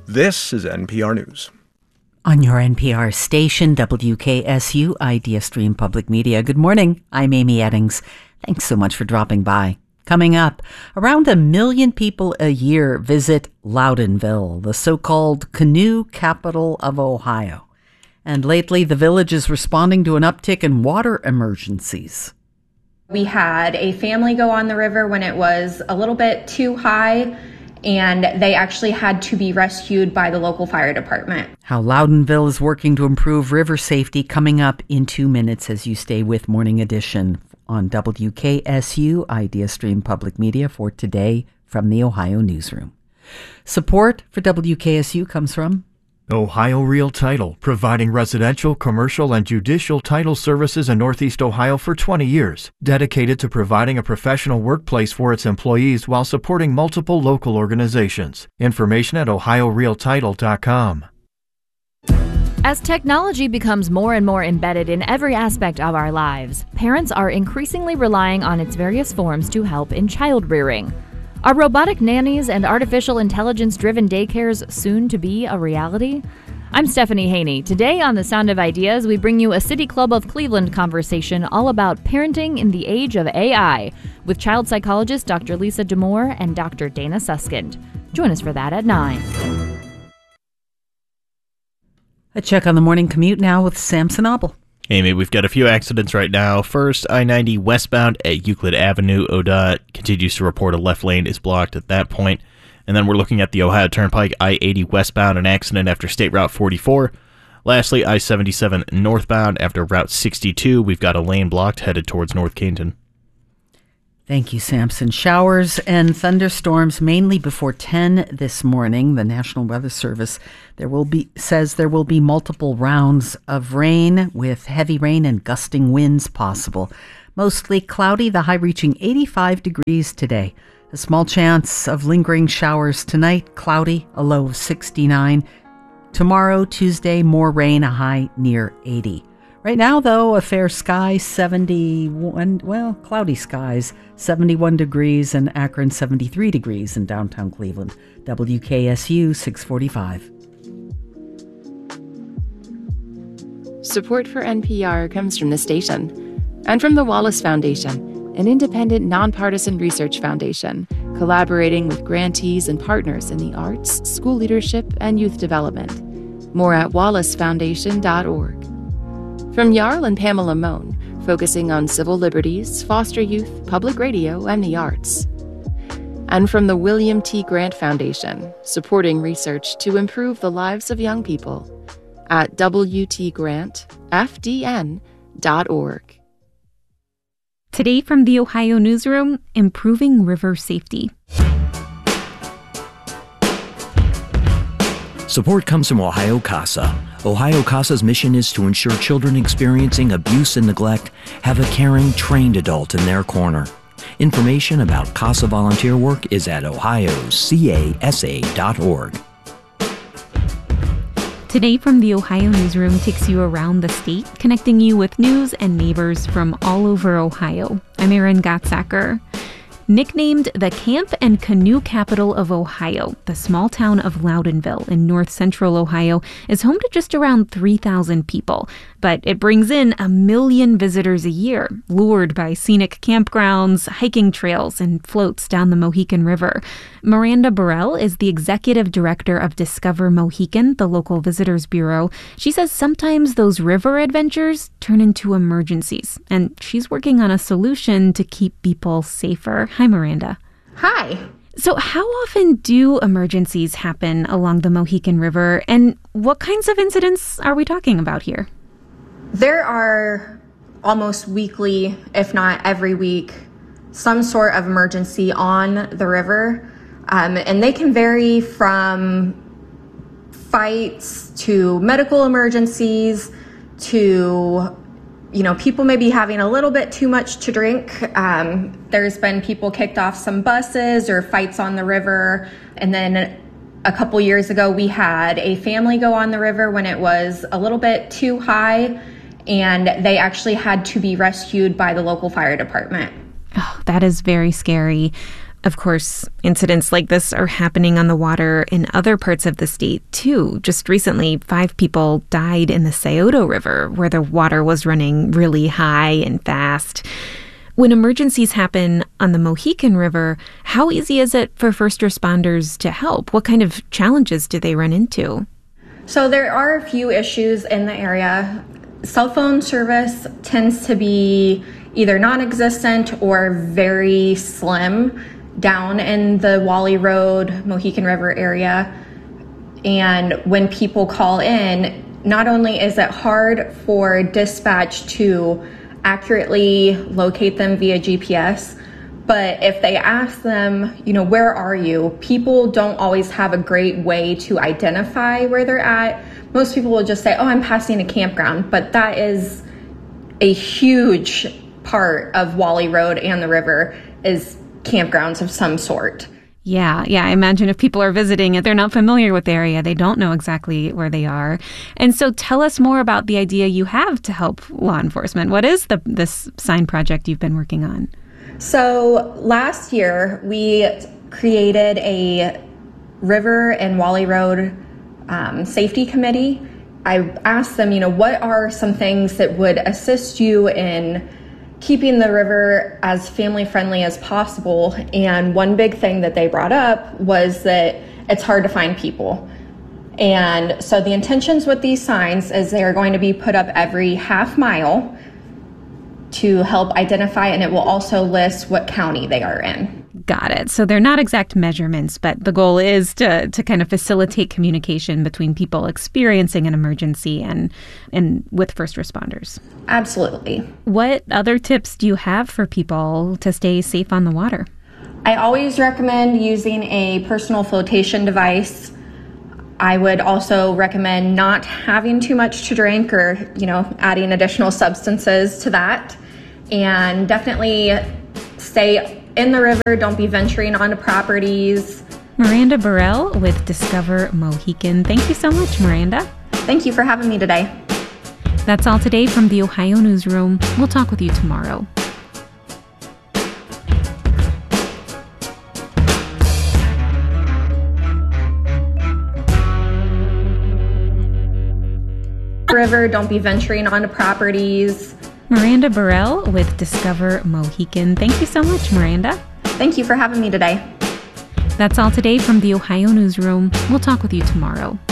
This is NPR News. On your NPR station, WKSU Idea Stream Public Media. Good morning. I'm Amy Eddings. Thanks so much for dropping by. Coming up, around 1 million people a year visit Loudonville, the so-called canoe capital of Ohio. And lately, the village is responding to an uptick in water emergencies. We had a family go on the river when it was a little bit too high, and they actually had to be rescued by the local fire department. How Loudonville is working to improve river safety coming up in 2 minutes as you stay with Morning Edition on WKSU Idea Stream Public Media for today from the Ohio Newsroom. Support for WKSU comes from Ohio Real Title, providing residential, commercial, and judicial title services in Northeast Ohio for 20 years, dedicated to providing a professional workplace for its employees while supporting multiple local organizations. Information at ohiorealtitle.com. As technology becomes more and more embedded in every aspect of our lives, parents are increasingly relying on its various forms to help in child rearing. Are robotic nannies and artificial intelligence-driven daycares soon to be a reality? I'm Stephanie Haney. Today on The Sound of Ideas, we bring you a City Club of Cleveland conversation all about parenting in the age of AI with child psychologist Dr. Lisa Damour and Dr. Dana Suskind. Join us for that at 9. A check on the morning commute now with Samson Obel. Amy, we've got a few accidents right now. First, I-90 westbound at Euclid Avenue. ODOT continues to report a left lane is blocked at that point. And then we're looking at the Ohio Turnpike, I-80 westbound, an accident after State Route 44. Lastly, I-77 northbound after Route 62. We've got a lane blocked headed towards North Canton. Thank you, Samson. Showers and thunderstorms mainly before 10 this morning. The National Weather Service says there will be multiple rounds of rain with heavy rain and gusting winds possible. Mostly cloudy, the high reaching 85 degrees today. A small chance of lingering showers tonight, cloudy, a low of 69. Tomorrow, Tuesday, more rain, a high near 80. Right now, though, a fair sky, 71, cloudy skies, 71 degrees, and Akron 73 degrees in downtown Cleveland. WKSU 645. Support for NPR comes from the station and from the Wallace Foundation, an independent, nonpartisan research foundation collaborating with grantees and partners in the arts, school leadership, and youth development. More at wallacefoundation.org. From Jarl and Pamela Mohn, focusing on civil liberties, foster youth, public radio, and the arts. And from the William T. Grant Foundation, supporting research to improve the lives of young people at wtgrantfdn.org. Today from the Ohio Newsroom, improving river safety. Support comes from Ohio CASA. Ohio CASA's mission is to ensure children experiencing abuse and neglect have a caring, trained adult in their corner. Information about CASA volunteer work is at ohiocasa.org. Today from the Ohio Newsroom takes you around the state, connecting you with news and neighbors from all over Ohio. I'm Erin Gottsacker. Nicknamed the Camp and Canoe Capital of Ohio, the small town of Loudonville in north-central Ohio is home to just around 3,000 people. But it brings in 1 million visitors a year, lured by scenic campgrounds, hiking trails, and floats down the Mohican River. Miranda Burrell is the executive director of Discover Mohican, the local visitors bureau. She says sometimes those river adventures turn into emergencies, and she's working on a solution to keep people safer. Hi, Miranda. Hi. So how often do emergencies happen along the Mohican River, and what kinds of incidents are we talking about here? There are almost weekly, if not every week, some sort of emergency on the river. And they can vary from fights to medical emergencies to, people may be having a little bit too much to drink. There's been people kicked off some buses or fights on the river. And then a couple years ago, we had a family go on the river when it was a little bit too high, and they actually had to be rescued by the local fire department. Oh, that is very scary. Of course, incidents like this are happening on the water in other parts of the state, too. Just recently, 5 people died in the Scioto River, where the water was running really high and fast. When emergencies happen on the Mohican River, how easy is it for first responders to help? What kind of challenges do they run into? So there are a few issues in the area. Cell phone service tends to be either non-existent or very slim down in the Wally Road, Mohican River area. And when people call in, not only is it hard for dispatch to accurately locate them via GPS, but if they ask them, where are you? People don't always have a great way to identify where they're at. Most people will just say, oh, I'm passing a campground, but that is a huge part of Wally Road and the river is campgrounds of some sort. Yeah. I imagine if people are visiting and they're not familiar with the area, they don't know exactly where they are. And so tell us more about the idea you have to help law enforcement. What is this sign project you've been working on? So last year, we created a River and Wally Road safety committee. I asked them, what are some things that would assist you in keeping the river as family-friendly as possible? And one big thing that they brought up was that it's hard to find people. And so the intentions with these signs is they are going to be put up every half mile to help identify, and it will also list what county they are in. Got it. So they're not exact measurements, but the goal is to kind of facilitate communication between people experiencing an emergency and with first responders. Absolutely. What other tips do you have for people to stay safe on the water? I always recommend using a personal flotation device. I would also recommend not having too much to drink or, adding additional substances to that. And definitely stay in the river. Don't be venturing onto properties. Miranda Burrell with Discover Mohican. Thank you so much, Miranda. Thank you for having me today. That's all today from the Ohio Newsroom. We'll talk with you tomorrow. River, don't be venturing onto properties. Miranda Burrell with Discover Mohican. Thank you so much, Miranda. Thank you for having me today. That's all today from the Ohio Newsroom. We'll talk with you tomorrow.